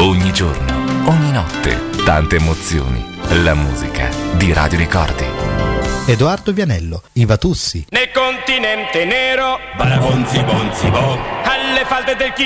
Ogni giorno, ogni notte, tante emozioni. La musica di Radio Ricordi. Edoardo Vianello, I Vatussi. Nel continente nero, Barabonzi bonzi bo, alle falde del